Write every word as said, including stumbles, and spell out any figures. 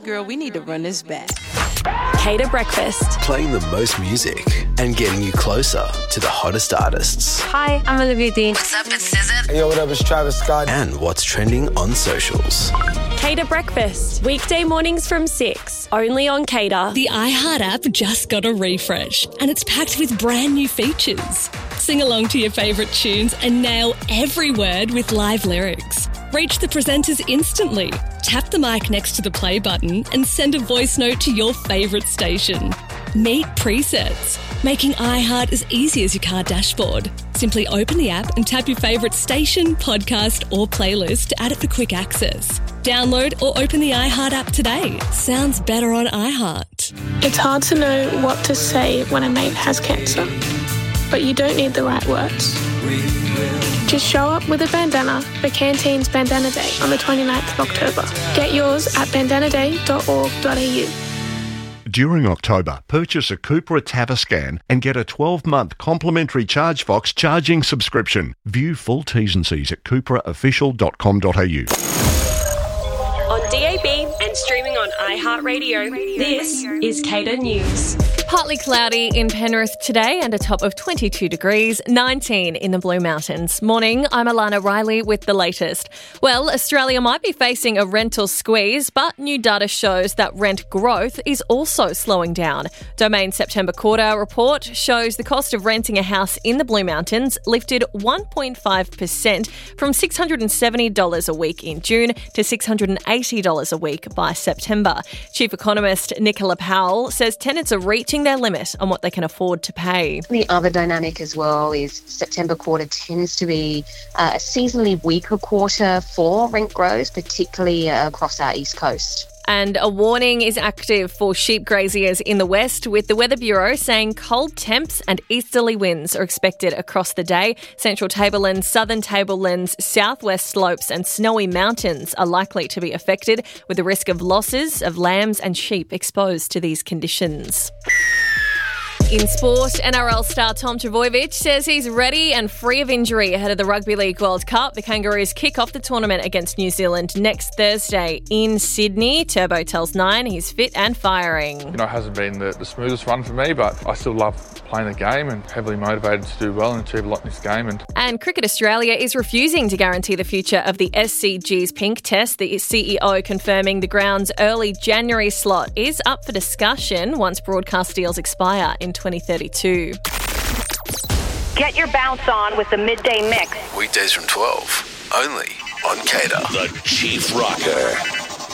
girl, we need to run this back. Cater Breakfast. Playing the most music and getting you closer to the hottest artists. Hi, I'm Olivia Dean. What's up, it's S Z A. Hey, yo, what up, it's Travis Scott. And what's trending on socials. Cater Breakfast. Weekday mornings from six. Only on Cater. The iHeart app just got a refresh and it's packed with brand new features. Sing along to your favourite tunes and nail every word with live lyrics. Reach the presenters instantly. Tap the mic next to the play button and send a voice note to your favourite station. Meet presets, making iHeart as easy as your car dashboard. Simply open the app and tap your favourite station, podcast or playlist to add it for quick access. Download or open the iHeart app today. Sounds better on iHeart. It's hard to know what to say when a mate has cancer, but you don't need the right words. Just show up with a bandana for Canteen's Bandana Day on the twenty-ninth of October. Get yours at bandana day dot org dot a u. During October, purchase a Cupra Taviscan and get a twelve-month complimentary ChargeFox charging subscription. View full T's and C's at cupra official dot com dot a u. On D A B and streaming on iHeartRadio, this is Cater News. Partly cloudy in Penrith today and a top of twenty-two degrees, nineteen in the Blue Mountains. Morning, I'm Alana Riley with the latest. Well, Australia might be facing a rental squeeze, but new data shows that rent growth is also slowing down. Domain's September quarter report shows the cost of renting a house in the Blue Mountains lifted one point five percent from six hundred seventy dollars a week in June to six hundred eighty dollars a week by September. Chief economist Nicola Powell says tenants are reaching their limit on what they can afford to pay. The other dynamic as well is September quarter tends to be uh, a seasonally weaker quarter for rent growth, particularly uh, across our east coast. And a warning is active for sheep graziers in the west, with the Weather Bureau saying cold temps and easterly winds are expected across the day. Central Tablelands, Southern Tablelands, southwest slopes and snowy mountains are likely to be affected, with the risk of losses of lambs and sheep exposed to these conditions. In sport, N R L star Tom Trbojevic says he's ready and free of injury ahead of the Rugby League World Cup. The Kangaroos kick off the tournament against New Zealand next Thursday in Sydney. Turbo tells Nine he's fit and firing. You know, it hasn't been the, the smoothest run for me, but I still love playing the game and heavily motivated to do well and achieve a lot in this game. And, and Cricket Australia is refusing to guarantee the future of the S C G's Pink Test. The C E O confirming the ground's early January slot is up for discussion once broadcast deals expire in twenty thirty-two. Get your bounce on with the Midday Mix. Weekdays from twelve, only on Cater. The Chief Rocker.